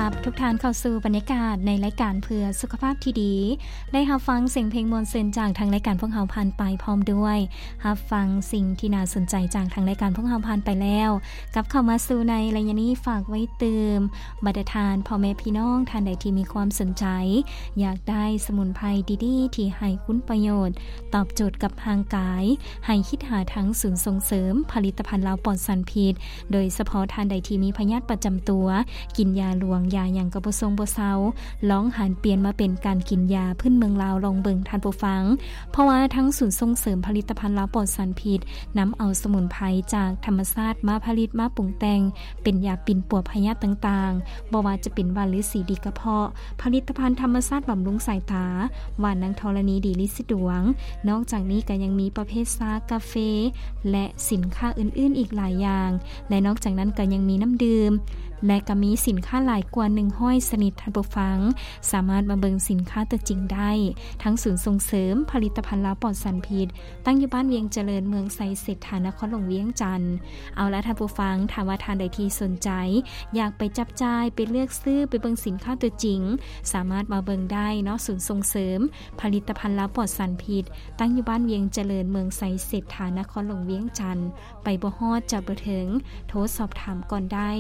รับทุกท่านเข้าสู่บรรยากาศในรายการเพื่อสุขภาพที่ดีได้รับฟังเสียงเพลงมวลเซนจากทางรายการพวกเราผ่านไปพร้อมด้วยรับฟังสิ่งที่น่าสนใจจากทางรายการพวกเราผ่านไปแล้วกับเข้ามาสู่ในรายการนี้ฝากไว้เติมบัตรทานพ่อแม่พี่น้องท่านใดที่มีความสนใจอยากได้สมุนไพรดีๆที่ให้คุณประโยชน์ตอบโจทย์กับร่างกายให้คิดหาทั้งศูนย์ส่งเสริมผลิตภัณฑ์ลาวปลอดสารพิษโดยเฉพาะท่านใดที่มีพยาธิประจำตัวกินยาหลวงยาอย่างกระบ่ทรงบ่เซาลองหันเปลี่ยนมาเป็นการกินยาพื้นเมืองลาวลองเบิ่งท่านผู้ฟังเพราะว่าทั้งศูนย์ส่งเสริมผลิตภัณฑ์ลาวปลอดสารพิษนำเอาสมุนไพรจากธรรมชาติมาผลิตมาปรุงแต่งเป็นยาปิ่นปัวพยาธิต่างๆบ่ว่าจะเป็นหวานหรือสีดีกระเพาะผลิตภัณฑ์ธรรมชาติบำรุงสายตาหวานนางธรณีดีลิซิดวงนอกจากนี้ก็ยังมีประเภทชากาแฟและสินค้าอื่นๆอีกหลายอย่างและนอกจากนั้นก็ยังมีน้ำดื่มและก็มีสินค้าหลายกว่า100ชนิดท่านผู้ฟังสามารถมาเบิ่งสินค้าตัวจริงได้ทั้งศูนย์ส่งเสริมผลิตภัณฑ์ลาวปลอดสารพิษตั้งอยู่บ้านเวียงเจริญเมืองไซเศรษฐานครหลวงเวียงจันทน์เอาละท่านผู้ฟังถ้าว่าท่านใดที่สนใจอยากไปจับจ่ายไปเลือกซื้อไปเบิ่งสินค้าตัวจริงสามารถมาเบิ่งได้เนาะศูนย์ส่งเสริมผลิตภัณฑ์ลาวปลอดสารพิษตั้งอยู่บ้านเวียงเจริญเมืองไซเศรษฐานครหลวงเวียงจันทน์ไปบ่ฮอดจะบ่ถึงโทรสอบถามก่อนได้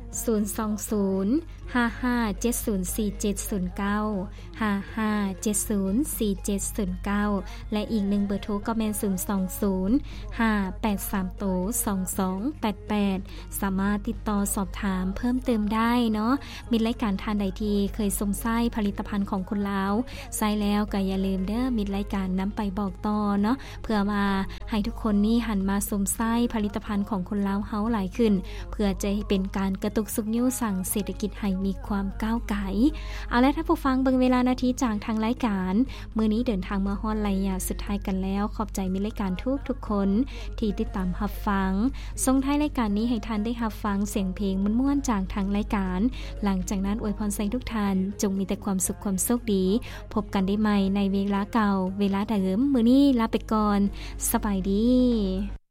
020 55704709 55704709และอีก1เบอร์โทรก็แม่น020 5832288สามารถติดต่อสอบถามเพิ่มเติมได้เนาะมีรายการทานใดที่เคยสงสัยผลิตภัณฑ์ของคนลาวใช้แล้วก็อย่าลืมเด้อมีรายการนำไปบอกต่อเนาะเพื่อว่าให้ทุกคนนี่หันมาสงสัยผลิตภัณฑ์ของคนลาวเฮาหลายขึ้นเพื่อจะเป็นการกระตุกสุขนิ้วสั่งเศรษฐกิจให้มีความก้าวไกลเอาละท่านผู้ฟังเบิ่งเวลานาทีจากทางรายการมื้อนี้เดินทางมาฮอดระยะสุดท้ายกันแล้วขอบใจมีรายการทุกคนที่ติดตามรับฟังส่งท้ายรายการนี้ให้ท่านได้รับฟังเสียงเพลงม่วนๆจากทางรายการหลังจากนั้นอวยพรใส่ทุกท่านจงมีแต่ความสุขความโชคดีพบกันได้ใหม่ในเวลาเก่าเวลาเดิมมื้อนี้ลาไปก่อนสบายดี